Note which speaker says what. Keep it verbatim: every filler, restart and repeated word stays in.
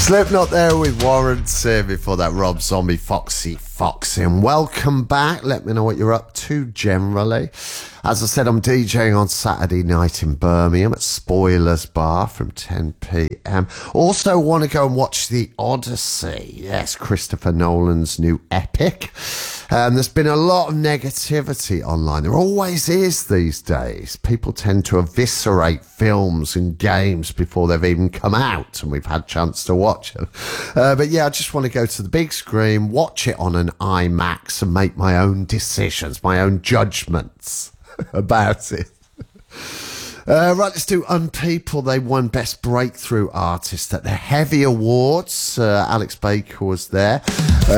Speaker 1: Slipknot there with Warranty. Before that, Rob Zombie, Foxy Foxy. And welcome back. Let me know what you're up to generally. As I said, I'm DJing on Saturday night in Birmingham at Spoilers Bar from ten p.m. Also want to go and watch The Odyssey. Yes, Christopher Nolan's new epic. Um, there's been a lot of negativity online. There always is these days. People tend to eviscerate films and games before they've even come out, and we've had a chance to watch them. Uh, but yeah, I just want to go to the big screen, watch it on an IMAX, and make my own decisions, my own judgments about it. Uh, right, let's do Unpeople. They won Best Breakthrough Artist at the Heavy Awards. Uh, Alex Baker was there. Uh,